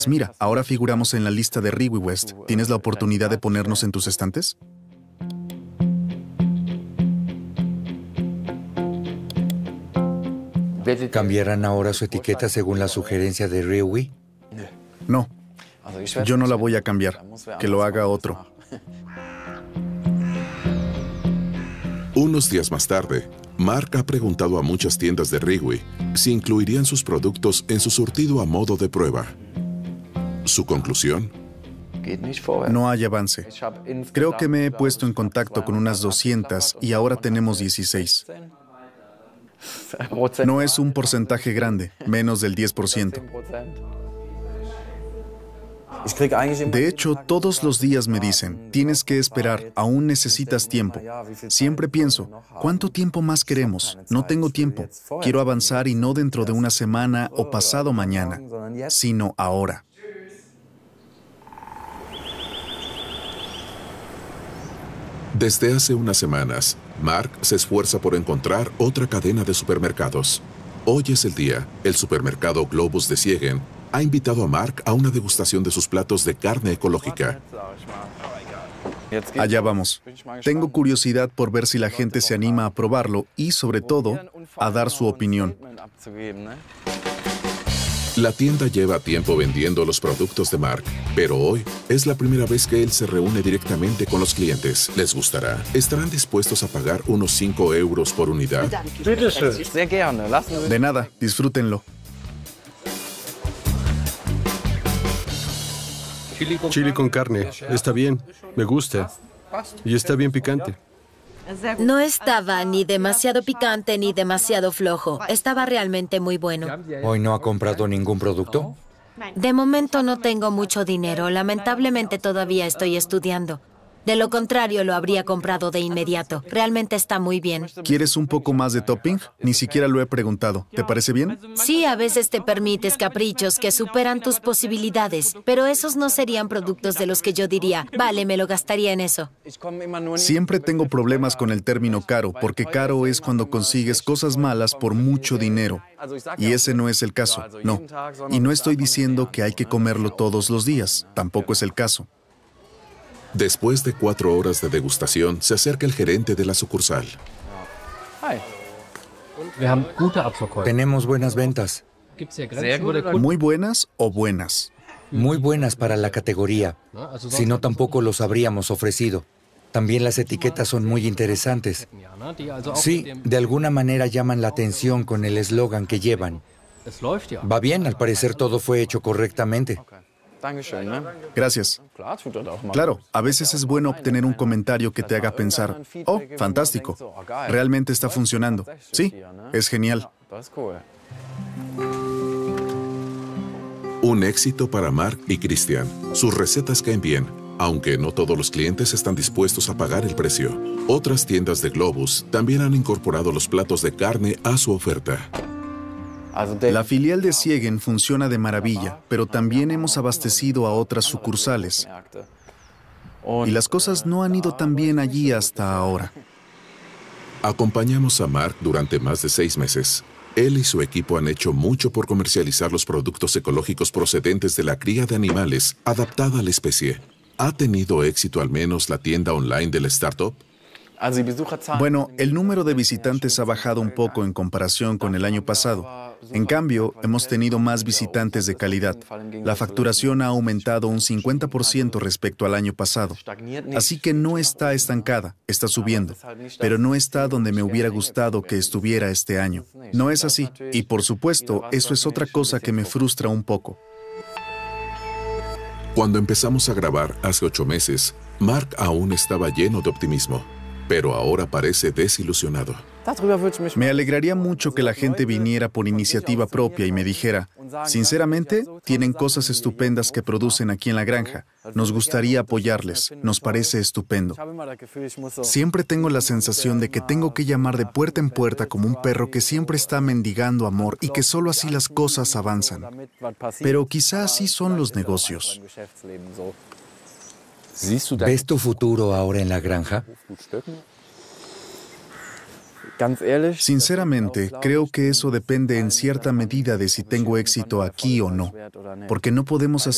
Mira, ahora figuramos en la lista de Rewe West. ¿Tienes la oportunidad de ponernos en tus estantes? ¿Cambiarán ahora su etiqueta según la sugerencia de Rewe? No, yo no la voy a cambiar. Que lo haga otro. Unos días más tarde, Mark ha preguntado a muchas tiendas de Rewe si incluirían sus productos en su surtido a modo de prueba. ¿Su conclusión? No hay avance. Creo que me he puesto en contacto con unas 200 y ahora tenemos 16. No es un porcentaje grande, menos del 10%. De hecho, todos los días me dicen, tienes que esperar, aún necesitas tiempo. Siempre pienso, ¿cuánto tiempo más queremos? No tengo tiempo. Quiero avanzar y no dentro de una semana o pasado mañana, sino ahora. Desde hace unas semanas, Mark se esfuerza por encontrar otra cadena de supermercados. Hoy es el día. El supermercado Globus de Siegen ha invitado a Mark a una degustación de sus platos de carne ecológica. Allá vamos. Tengo curiosidad por ver si la gente se anima a probarlo y, sobre todo, a dar su opinión. La tienda lleva tiempo vendiendo los productos de Mark, pero hoy es la primera vez que él se reúne directamente con los clientes. ¿Les gustará? ¿Estarán dispuestos a pagar unos 5 euros por unidad? De nada, disfrútenlo. Chili con carne. Está bien. Me gusta. Y está bien picante. No estaba ni demasiado picante ni demasiado flojo. Estaba realmente muy bueno. ¿Hoy no ha comprado ningún producto? De momento no tengo mucho dinero. Lamentablemente todavía estoy estudiando. De lo contrario, lo habría comprado de inmediato. Realmente está muy bien. ¿Quieres un poco más de topping? Ni siquiera lo he preguntado. ¿Te parece bien? Sí, a veces te permites caprichos que superan tus posibilidades, pero esos no serían productos de los que yo diría, vale, me lo gastaría en eso. Siempre tengo problemas con el término caro, porque caro es cuando consigues cosas malas por mucho dinero. Y ese no es el caso, no. Y no estoy diciendo que hay que comerlo todos los días, tampoco es el caso. Después de 4 horas de degustación, se acerca el gerente de la sucursal. Tenemos buenas ventas. ¿Muy buenas o buenas? Muy buenas para la categoría. Si no, tampoco los habríamos ofrecido. También las etiquetas son muy interesantes. Sí, de alguna manera llaman la atención con el eslogan que llevan. Va bien, al parecer todo fue hecho correctamente. Gracias. Claro, a veces es bueno obtener un comentario que te haga pensar, oh, fantástico, realmente está funcionando. Sí, es genial. Un éxito para Mark y Christian. Sus recetas caen bien, aunque no todos los clientes están dispuestos a pagar el precio. Otras tiendas de Globus también han incorporado los platos de carne a su oferta. La filial de Siegen funciona de maravilla, pero también hemos abastecido a otras sucursales. Y las cosas no han ido tan bien allí hasta ahora. Acompañamos a Mark durante más de 6 meses. Él y su equipo han hecho mucho por comercializar los productos ecológicos procedentes de la cría de animales adaptada a la especie. ¿Ha tenido éxito al menos la tienda online del startup? Bueno, el número de visitantes ha bajado un poco en comparación con el año pasado. En cambio, hemos tenido más visitantes de calidad. La facturación ha aumentado un 50% respecto al año pasado. Así que no está estancada, está subiendo. Pero no está donde me hubiera gustado que estuviera este año. No es así. Y por supuesto, eso es otra cosa que me frustra un poco. Cuando empezamos a grabar hace 8 meses, Mark aún estaba lleno de optimismo. Pero ahora parece desilusionado. Me alegraría mucho que la gente viniera por iniciativa propia y me dijera, sinceramente, tienen cosas estupendas que producen aquí en la granja. Nos gustaría apoyarles, nos parece estupendo. Siempre tengo la sensación de que tengo que llamar de puerta en puerta como un perro que siempre está mendigando amor y que solo así las cosas avanzan. Pero quizá así son los negocios. ¿Ves tu futuro ahora en la granja? Sinceramente, creo que eso depende en cierta medida de si tengo éxito aquí o no, porque no podemos hacer